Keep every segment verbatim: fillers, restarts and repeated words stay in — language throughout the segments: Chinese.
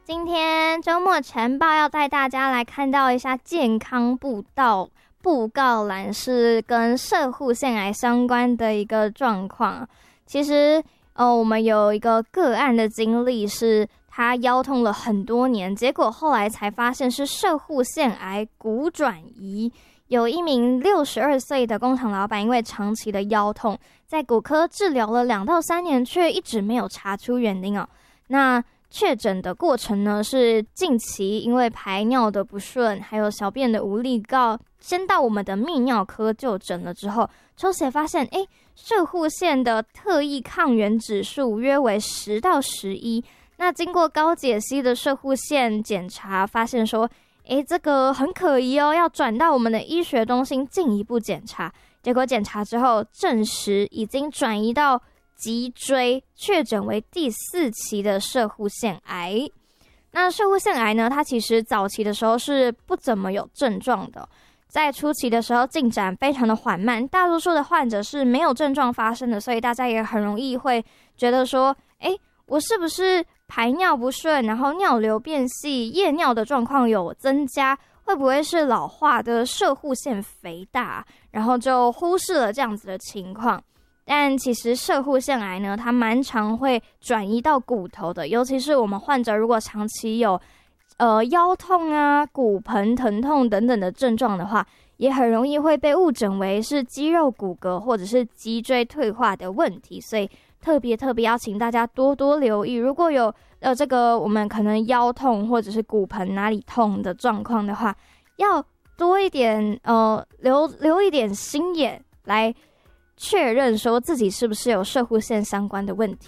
今天周末晨报要带大家来看到一下健康步道布告栏是跟摄护腺癌相关的一个状况。其实呃，我们有一个个案的经历是他腰痛了很多年，结果后来才发现是摄护腺癌骨转移。有一名六十二岁的工厂老板因为长期的腰痛，在骨科治疗了两到三年，却一直没有查出原因哦。那确诊的过程呢，是近期因为排尿的不顺，还有小便的无力告，先到我们的泌尿科就诊了之后，抽血发现，诶，摄护腺的特异抗原指数约为十到十一。那经过高解析的摄护腺检查，发现说，诶，这个很可疑哦，要转到我们的医学中心进一步检查。结果检查之后证实已经转移到脊椎，确诊为第四期的摄护腺癌。那摄护腺癌呢，它其实早期的时候是不怎么有症状的，在初期的时候进展非常的缓慢，大多数的患者是没有症状发生的，所以大家也很容易会觉得说，诶，我是不是排尿不顺，然后尿流变细，夜尿的状况有增加，会不会是老化的摄护腺肥大，然后就忽视了这样子的情况。但其实摄护腺癌呢，它蛮常会转移到骨头的，尤其是我们患者如果长期有呃腰痛啊、骨盆疼痛等等的症状的话，也很容易会被误诊为是肌肉骨骼或者是脊椎退化的问题，所以特别特别要请大家多多留意，如果有呃这个我们可能腰痛或者是骨盆哪里痛的状况的话，要多一点呃留留一点心眼来确认说自己是不是有摄护腺相关的问题。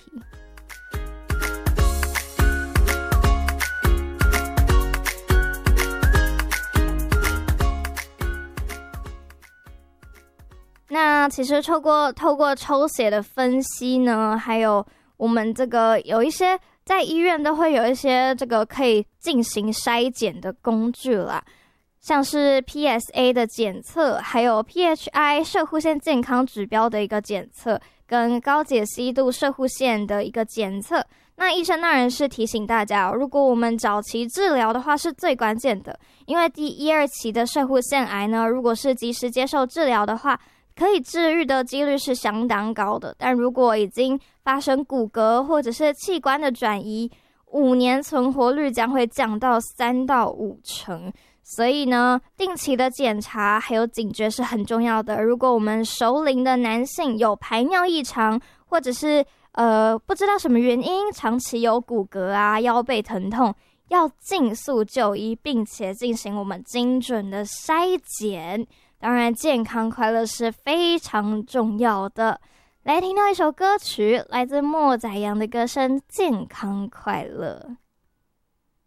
那其实透过透过抽血的分析呢，还有我们这个有一些在医院都会有一些这个可以进行筛检的工具啦，像是 P S A 的检测，还有 P H I 摄护腺健康指标的一个检测，跟高解析度摄护腺的一个检测。那医生当然是提醒大家，如果我们早期治疗的话是最关键的，因为第一二期的摄护腺癌呢，如果是及时接受治疗的话，可以治愈的几率是相当高的，但如果已经发生骨骼或者是器官的转移，五年存活率将会降到三到五成。所以呢，定期的检查还有警觉是很重要的。如果我们熟龄的男性有排尿异常，或者是呃不知道什么原因长期有骨骼啊、腰背疼痛，要尽速就医，并且进行我们精准的筛检。当然，健康快乐是非常重要的。来听到一首歌曲，来自莫宰阳的歌声《健康快乐》。